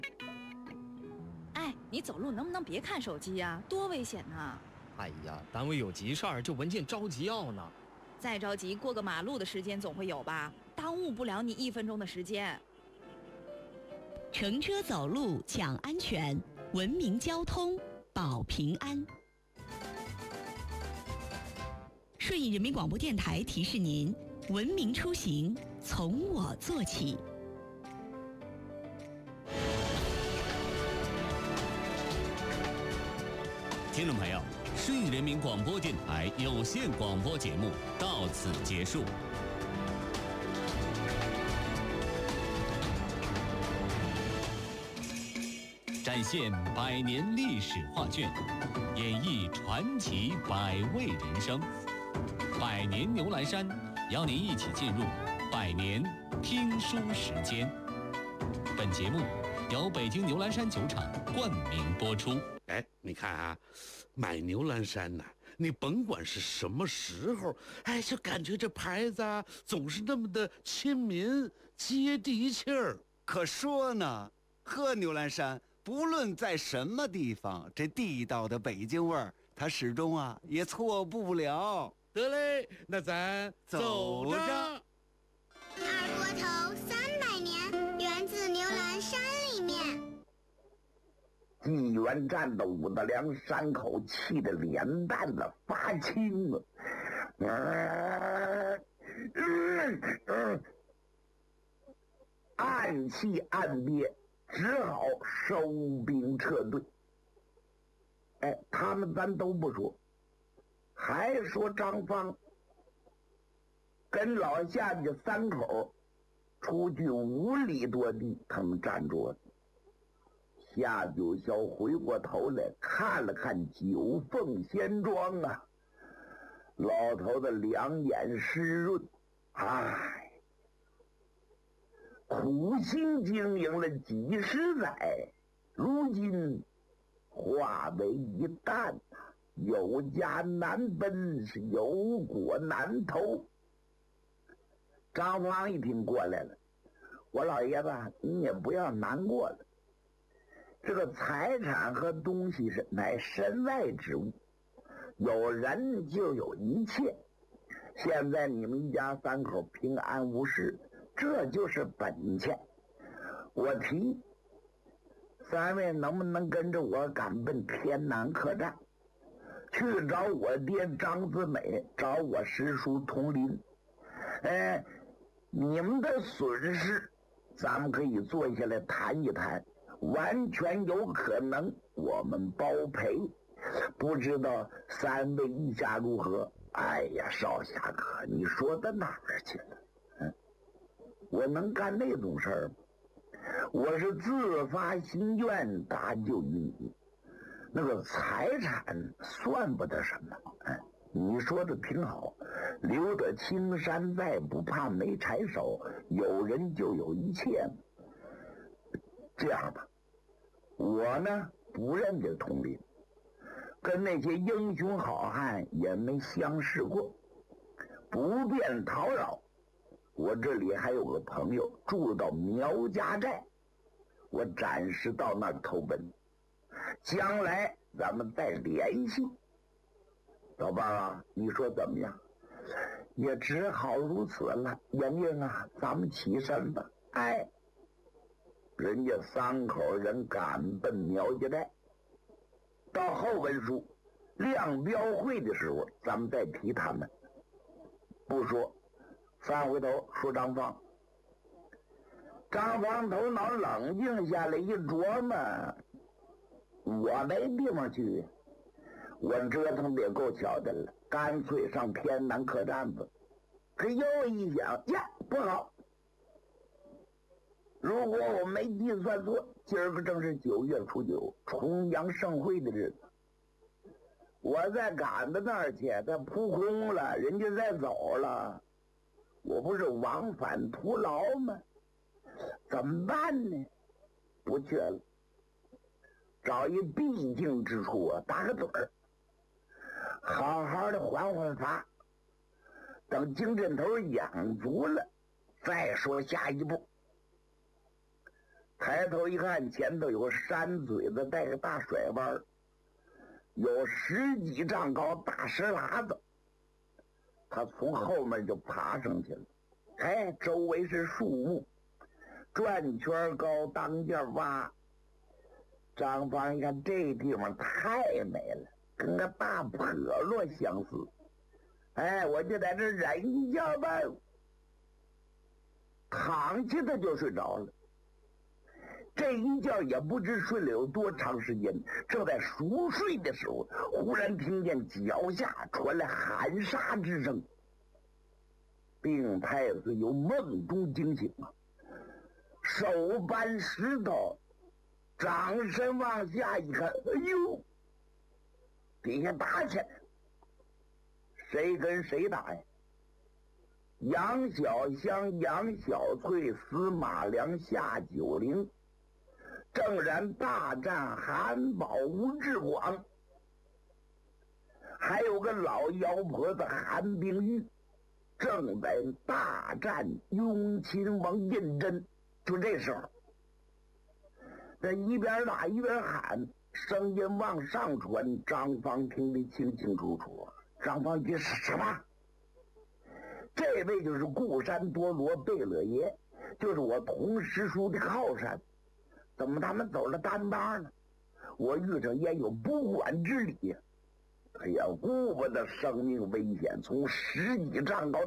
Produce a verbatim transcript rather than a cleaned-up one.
哎，你走路能不能别看手机呀？多危险呐！ 哎呀，单位有急事儿，这文件着急要呢。 再着急，过个马路的时间总会有吧？耽误不了你一分钟的时间。 乘车走路讲安全，文明交通保平安。顺义人民广播电台提示您：文明出行从我做起。 听众朋友，顺义人民广播电台有线广播节目到此结束。展现百年历史画卷，演绎传奇百味人生。百年牛栏山，邀您一起进入百年听书时间。本节目由北京牛栏山酒厂冠名播出。 哎，你看啊，买牛栏山呐、啊，你甭管是什么时候，哎，就感觉这牌子啊，总是那么的亲民、接地气儿。 可说呢，喝牛栏山，不论在什么地方，这地道的北京味儿，它始终啊也错不了。 得嘞，那咱走着。 二锅头三百年，源自牛栏山里面。 纪元战的武大良山口气得脸蛋子发青了，呃呃呃、暗气暗憋，只好收兵撤退。哎，他们咱都不说，还说张方跟老夏家三口出去五里多地，他们站着。夏九霄回过头来看了看九凤仙庄啊，老头子两眼湿润，唉，苦心经营了几十载，如今化为一旦呐，有家难奔，是有果难投。张方一听过来了，我老爷子你也不要难过了，这个财产和东西是乃身外之物，有人就有一切。现在你们一家三口平安无事，这就是本钱。我提三位能不能跟着我赶奔天南客栈，去找我爹张子美，找我师叔佟林。哎，你们的损失咱们可以坐下来谈一谈，完全有可能我们包赔。不知道三位意下如何？哎呀，少侠哥，你说到哪儿去了？嗯，我能干那种事儿吗？我是自发心愿搭救于你，那个财产算不得什么。嗯，你说的挺好，留得青山在，不怕没柴烧，有人就有一切。这样吧，我呢不认这佟林，跟那些英雄好汉也没相识过，不便叨扰。我这里还有个朋友住到苗家寨，我暂时到那儿投奔，将来咱们再联系。老伴啊，你说怎么样？也只好如此了。莹莹啊，咱们起身吧。哎，人家三口人赶奔苗家寨，到后文书亮标会的时候，咱们再提他们。不说，翻回头说张方。张方头脑冷静下来一琢磨，我没地方去，我折腾的也够巧的了，干脆上天南客栈子。可又一想呀，不好，如果我没计算错，今儿个正是九月初九，重阳盛会的日子，我再赶到那儿去，他扑空了，人家再走了，我不是往返徒劳吗？怎么办呢？不去了，找一必经之处啊，打个盹儿，好好的缓缓发，等精神头养足了，再说下一步。 抬头一看，前头有个山嘴子带个大甩弯，有十几丈高大石喇子。他从后面就爬上去了。哎，周围是树木，转圈高，当间挖。张芳一看这地方太美了，跟个大坡落相似。哎，我就在这忍一觉吧。躺下他就睡着了。这一觉也不知睡了有多长时间，正在熟睡的时候，忽然听见脚下传来喊杀之声。病太子由梦中惊醒啊，手搬石头，掌身往下一看，哎呦，底下打起来，谁跟谁打呀？杨小香、杨小翠、司马良、夏九龄，正然大战韩宝、吴志广，还有个老妖婆子韩冰玉，正在大战雍亲王胤禛。就这时候，这一边打一边喊，声音往上传，张芳听得清清楚楚。张芳这是什么？这位就是固山多罗贝勒爷，就是我同师叔的靠山。怎么他们走了单帮呢？我遇上也有不管之理呀！哎呀，顾不得生命危险，从十几丈高